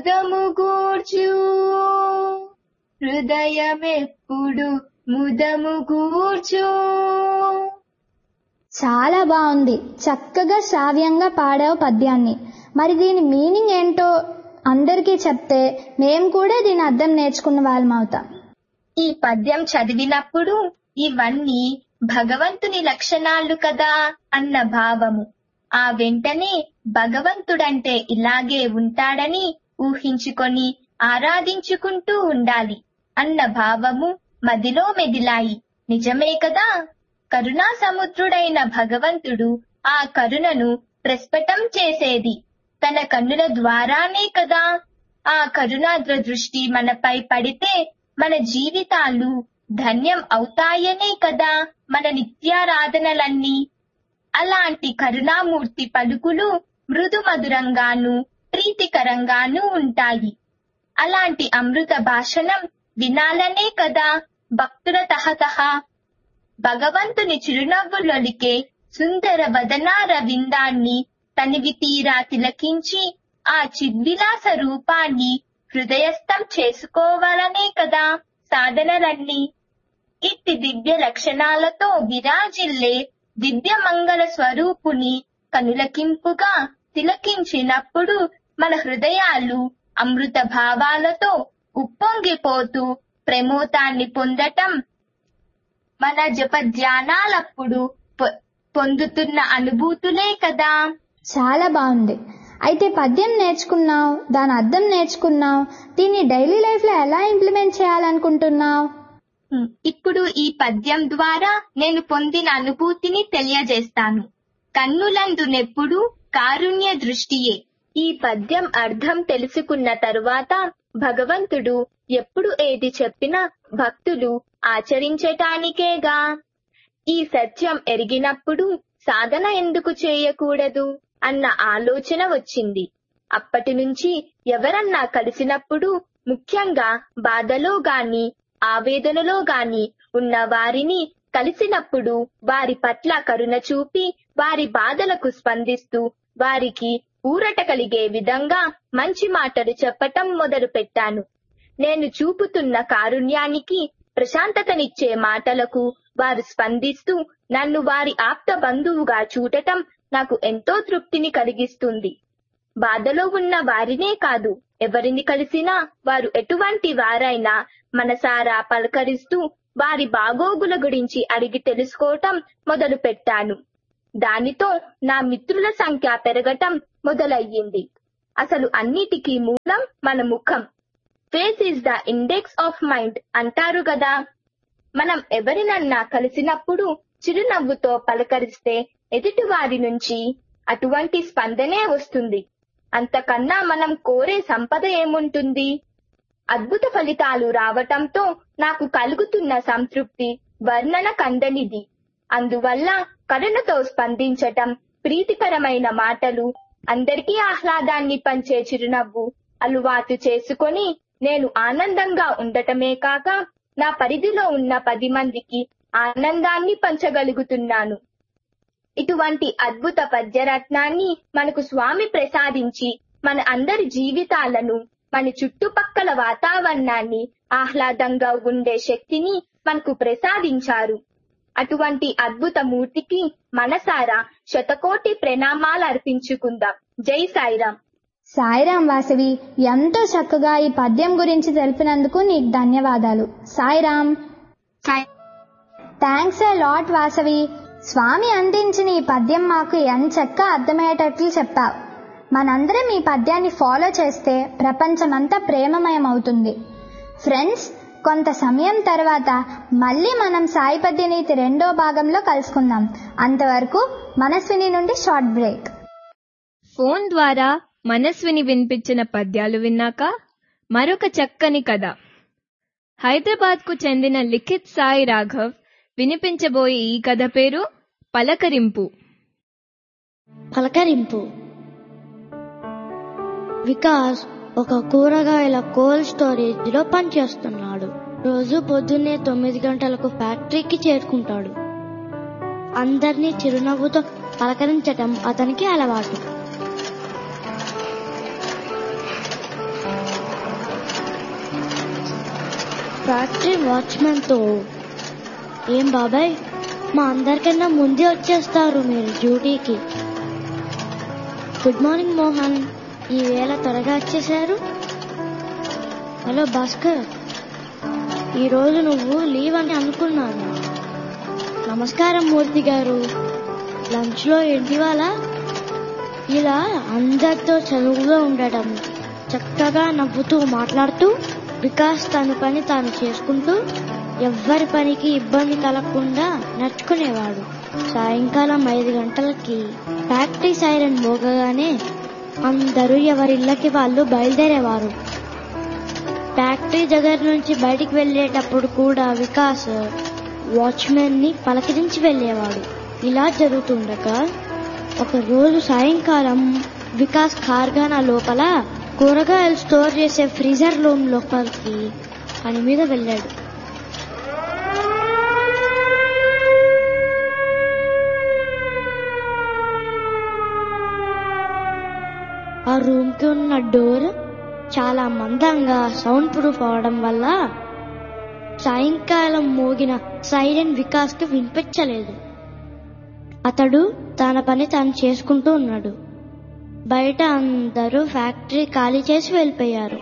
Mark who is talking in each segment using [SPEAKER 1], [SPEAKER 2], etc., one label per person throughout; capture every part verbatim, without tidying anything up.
[SPEAKER 1] ముదము గూర్చు హృదయమెప్పుడు ముదము గూర్చు.
[SPEAKER 2] చాలా బాగుంది. చక్కగా శ్రావ్యంగా పాడావు పద్యాన్ని. మరి దీని మీనింగ్ ఏంటో అందరికీ చెప్తే మేము కూడా దీని అర్థం నేర్చుకున్న వాళ్ళం అవుతాం.
[SPEAKER 1] ఈ పద్యం చదివినప్పుడు ఇవన్నీ భగవంతుని లక్షణాలు కదా అన్న భావము, ఆ వెంటనే భగవంతుడంటే ఇలాగే ఉంటాడని ఊహించుకొని ఆరాధించుకుంటూ ఉండాలి అన్న భావము మదిలో మెదిలాయి. నిజమే కదా. కరుణా సముద్రుడైన భగవంతుడు ఆ కరుణను ప్రస్ఫుటం చేసేది తన కన్నుల ద్వారానే కదా. ఆ కరుణాద్ర దృష్టి మనపై పడితే మన జీవితాలు ధన్యం అవుతాయనే కదా మన నిత్యారాధనలన్నీ. అలాంటి కరుణామూర్తి పలుకులు మృదు మధురంగాను ప్రీతికరంగాను ఉంటాయి. అలాంటి అమృత భాషణం వినాలనే కదా భక్తుల తహతహ. భగవంతుని చిరునవ్వులొలికే సుందర వదనార విందాన్ని తనివి తీరా తిలకించి ఆ చిద్విలాస రూపాన్ని హృదయస్థం చేసుకోవాలనే కదా సాధనలన్నీ. ఇట్టి దివ్య లక్షణాలతో విరాజిల్లే దివ్య మంగళ స్వరూపుని కనులకింపుగా తిలకించినప్పుడు మన హృదయాలు అమృత భావాలతో ఉప్పొంగిపోతూ ప్రమోదాన్ని పొందటం మన జప ధ్యానాలప్పుడు పొందుతున్న అనుభూతులే కదా.
[SPEAKER 2] చాలా బాగుంది. అయితే పద్యం నేర్చుకున్నావు, దాని అర్థం నేర్చుకున్నావు, దీన్ని డైలీ లైఫ్ లో ఎలా ఇంప్లిమెంట్ చేయాలనుకుంటున్నావు?
[SPEAKER 1] ఇప్పుడు ఈ పద్యం ద్వారా నేను పొందిన అనుభూతిని తెలియజేస్తాను. కన్నులందునెప్పుడు కారుణ్య దృష్టియే. ఈ పద్యం అర్థం తెలుసుకున్న తరువాత భగవంతుడు ఎప్పుడు ఏది చెప్పినా భక్తులు ఆచరించటానికేగా. ఈ సత్యం ఎరిగినప్పుడు సాధన ఎందుకు చేయకూడదు అన్న ఆలోచన వచ్చింది. అప్పటి నుంచి ఎవరన్నా కలిసినప్పుడు, ముఖ్యంగా బాధలో గాని ఆవేదనలో గాని ఉన్న వారిని కలిసినప్పుడు వారి పట్ల కరుణ చూపి వారి బాధలకు స్పందిస్తూ వారికి ఊరట కలిగే విధంగా మంచి మాటలు చెప్పటం మొదలు పెట్టాను. నేను చూపుతున్న కారుణ్యానికి, ప్రశాంతతనిచ్చే మాటలకు వారు స్పందిస్తూ నన్ను వారి ఆప్త బంధువుగా చూడటం నాకు ఎంతో తృప్తిని కలిగిస్తుంది. బాధలో ఉన్న వారినే కాదు, ఎవరిని కలిసినా వారు ఎటువంటి వారైనా మనసారా పలకరిస్తూ వారి బాగోగుల గురించి అడిగి తెలుసుకోవటం మొదలు పెట్టాను. దానితో నా మిత్రుల సంఖ్య పెరగటం మొదలయ్యింది. అసలు అన్నిటికీ మూలం మన ముఖం. Face is the index of mind అంటారు కదా. మనం ఎవరినన్నా కలిసినప్పుడు చిరునవ్వుతో పలకరిస్తే ఎదుటి వారి నుంచి అటువంటి స్పందనే వస్తుంది. అంతకన్నా మనం కోరే సంపద ఏముంటుంది? అద్భుత ఫలితాలు రావటంతో నాకు కలుగుతున్న సంతృప్తి వర్ణన కందనిది. అందువల్ల కరుణతో స్పందించటం, ప్రీతికరమైన మాటలు, అందరికీ ఆహ్లాదాన్ని పంచే చిరునవ్వు అలవాటు చేసుకొని నేను ఆనందంగా ఉండటమే కాక నా పరిధిలో ఉన్న పది మందికి ఆనందాన్ని పంచగలుగుతున్నాను. ఇటువంటి అద్భుత పద్యరత్నాన్ని మనకు స్వామి ప్రసాదించి మన అందరి జీవితాలను, మన చుట్టుపక్కల వాతావరణాన్ని ఆహ్లాదంగా ఉండే శక్తిని మనకు ప్రసాదించారు. అటువంటి అద్భుత మూర్తికి మనసారా శతకోటి ప్రణామాలు అర్పించుకుందాం. జై సాయిరాం.
[SPEAKER 2] సాయిరాం వాసవి, ఎంతో చక్కగా ఈ పద్యం గురించి తెలిపినందుకు నీకు ధన్యవాదాలు. Sairam. Thanks a lot Vasavi. స్వామి అందించిన ఈ పద్యం మాకు ఎంచక్కా అర్థమయ్యేటట్లు చెప్పావు. మనందరం ఈ పద్యాన్ని ఫాలో చేస్తే ప్రపంచమంతా ప్రేమమయం అవుతుంది. ఫ్రెండ్స్, కొంత సమయం తర్వాత మళ్ళీ మనం సాయి పద్యనీతి రెండో భాగంలో కలుసుకుందాం. అంతవరకు మనస్విని నుండి షార్ట్ బ్రేక్.
[SPEAKER 3] ఫోన్ ద్వారా మనస్విని వినిపించిన పద్యాలు విన్నాక మరొక చక్కని కథ. హైదరాబాద్ కు చెందిన లిఖిత్ సాయి రాఘవ్ వినిపించబోయే ఈ కథ పేరు పలకరింపు.
[SPEAKER 4] పలకరింపు. వికాస్ ఒక కూరగాయల కోల్డ్ స్టోరేజ్ లో పనిచేస్తున్నాడు. రోజు పొద్దున్నే తొమ్మిది గంటలకు ఫ్యాక్టరీకి చేరుకుంటాడు. అందరినీ చిరునవ్వుతో పలకరించటం అతనికి అలవాటు. ఫ్యాక్టరీ వాచ్మెన్ తో, ఏం బాబాయ్, మా అందరికన్నా ముందే వచ్చేస్తారు మీరు డ్యూటీకి. గుడ్ మార్నింగ్ మోహన్, ఈ వేళ త్వరగా వచ్చేశారు. హలో భాస్కర్, ఈరోజు నువ్వు లీవ్ అని అనుకున్నాను. నమస్కారం మూర్తి గారు, లంచ్ లో ఏంటి వాళ్ళ? ఇలా అందరితో చదువుగా ఉండటం, చక్కగా నవ్వుతూ మాట్లాడుతూ వికాస్ తన పని తాను చేసుకుంటూ ఎవ్వరి పనికి ఇబ్బంది కలగకుండా నడుచుకునేవాడు. సాయంకాలం ఐదు గంటలకి ఫ్యాక్టరీ సైరన్ మోగగానే అందరూ ఎవరిళ్ళకి వాళ్ళు బయలుదేరేవారు. ఫ్యాక్టరీ దగ్గర నుంచి బయటికి వెళ్లేటప్పుడు కూడా వికాస్ వాచ్మెన్ ని పలకరించి వెళ్లేవాడు. ఇలా జరుగుతుండగా ఒక రోజు సాయంకాలం వికాస్ కార్ఖానా లోపల కూరగాయలు స్టోర్ చేసే ఫ్రీజర్ రూమ్ లోపలికి పని మీద వెళ్ళాడు. ఆ రూమ్ కి ఉన్న డోర్ చాలా మందంగా సౌండ్ ప్రూఫ్ అవడం వల్ల సాయంకాలం మోగిన సైరన్ వికాస్ కి వినిపించలేదు. అతడు తన పని తాను చేసుకుంటూ ఉన్నాడు. బయట అందరూ ఫ్యాక్టరీ ఖాళీ చేసి వెళ్ళిపోయారు.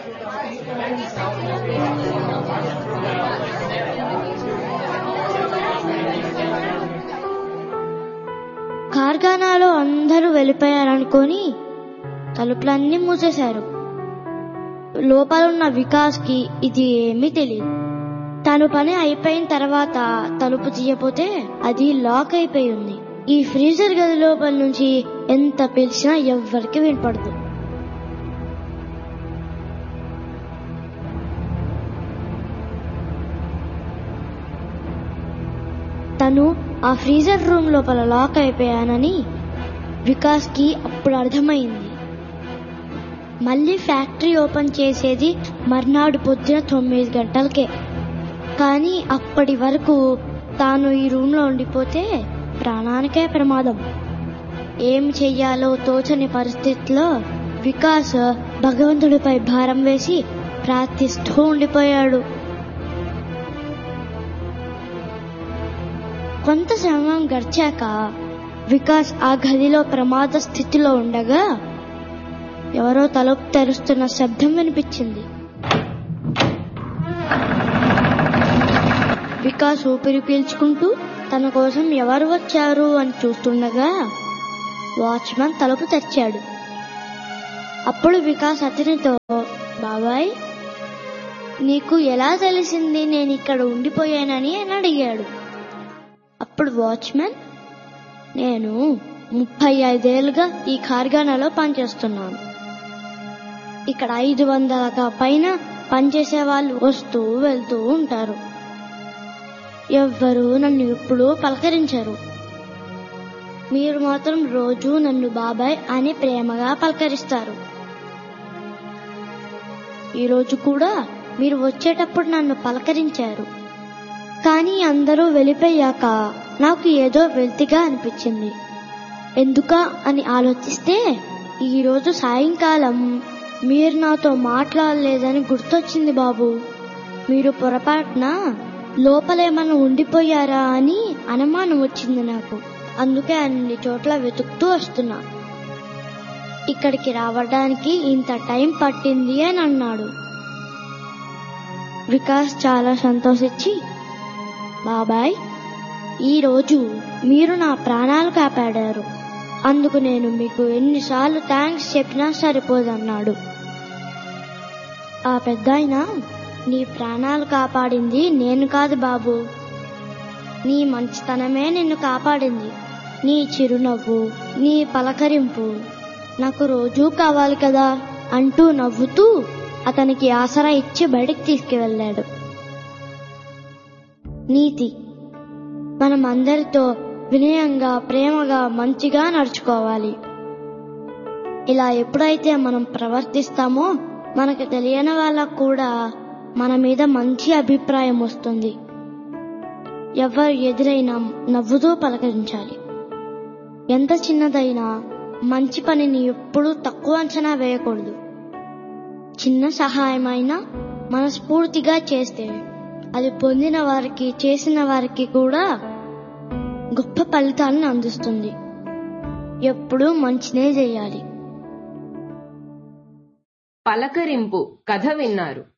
[SPEAKER 4] కార్ఖానాలో అందరూ వెళ్ళిపోయారనుకొని తలుపులన్నీ మూసేశారు. లోపలున్న వికాస్ కి ఇది ఏమీ తెలియదు. తను పని అయిపోయిన తర్వాత తలుపు తీయపోతే అది లాక్ అయిపోయి ఉంది. ఈ ఫ్రీజర్ గది లోపల నుంచి ఎంత పిలిచినా ఎవ్వరికి వినపడదు. తను ఆ ఫ్రీజర్ రూమ్ లోపల లాక్ అయిపోయానని వికాస్ కి అప్పుడు అర్థమైంది. మళ్ళీ ఫ్యాక్టరీ ఓపెన్ చేసేది మర్నాడు పొద్దున తొమ్మిది గంటలకే. కానీ అప్పటి వరకు తాను ఈ రూమ్ లో ఉండిపోతే ప్రాణానికే ప్రమాదం. ఏం చెయ్యాలో తోచని పరిస్థితిలో వికాస్ భగవంతుడిపై భారం వేసి ప్రార్థిస్తూ ఉండిపోయాడు. కొంత సమయం గడిచాక వికాస్ ఆ గదిలో ప్రమాద స్థితిలో ఉండగా ఎవరో తలుపు తెరుస్తున్న శబ్దం వినిపించింది. వికాస్ ఊపిరి పీల్చుకుంటూ తన కోసం ఎవరు వచ్చారు అని చూస్తుండగా వాచ్మెన్ తలుపు తెరిచాడు. అప్పుడు వికాస్ అతనితో, బాబాయ్, నీకు ఎలా తెలిసింది నేను ఇక్కడ ఉండిపోయానని అని అడిగాడు. అప్పుడు వాచ్మెన్, నేను ముప్పై ఐదేళ్లుగా ఈ కార్ఖానాలో పనిచేస్తున్నాను. ఇక్కడ ఐదు వందలగా పైన పనిచేసే వాళ్ళు వస్తూ వెళ్తూ ఉంటారు. ఎవ్వరూ నన్ను ఎప్పుడూ పలకరించరు. మీరు మాత్రం రోజు నన్ను బాబాయ్ అని ప్రేమగా పలకరిస్తారు. ఈరోజు కూడా మీరు వచ్చేటప్పుడు నన్ను పలకరించారు. కానీ అందరూ వెళ్ళిపోయాక నాకు ఏదో వెల్తిగా అనిపించింది. ఎందుకా అని ఆలోచిస్తే ఈరోజు సాయంకాలం మీరు నాతో మాట్లాడలేదని గుర్తొచ్చింది బాబు. మీరు పొరపాటున లోపలేమన్నా ఉండిపోయారా అని అనుమానం వచ్చింది నాకు. అందుకే అన్ని చోట్ల వెతుకుతూ వస్తున్నా. ఇక్కడికి రావడానికి ఇంత టైం పట్టింది అని అన్నాడు. వికాస్ చాలా సంతోషించి, బాబాయ్, ఈరోజు మీరు నా ప్రాణాలు కాపాడారు. అందుకు నేను మీకు ఎన్నిసార్లు థ్యాంక్స్ చెప్పినా సరిపోదన్నాడు. ఆ పెద్దాయన, నీ ప్రాణాలు కాపాడింది నేను కాదు బాబు, నీ మంచితనమే నిన్ను కాపాడింది. నీ చిరునవ్వు, నీ పలకరింపు నాకు రోజూ కావాలి కదా అంటూ నవ్వుతూ అతనికి ఆసరా ఇచ్చి బయటికి తీసుకువెళ్ళాడు. నీతి: మనం అందరితో వినయంగా, ప్రేమగా, మంచిగా నడుచుకోవాలి. ఇలా ఎప్పుడైతే మనం ప్రవర్తిస్తామో మనకు తెలియని వాళ్ళకు కూడా మన మీద మంచి అభిప్రాయం వస్తుంది. ఎవరు ఎదురైనా నవ్వుతూ పలకరించాలి. ఎంత చిన్నదైనా మంచి పనిని ఎప్పుడూ తక్కువ అంచనా వేయకూడదు. చిన్న సహాయమైనా మనస్ఫూర్తిగా చేస్తే అది పొందిన వారికి చేసిన వారికి కూడా గొప్ప ఫలితాలను అందిస్తుంది. ఎప్పుడూ మంచినే చేయాలి.
[SPEAKER 5] పలకరింపు కథ విన్నారు.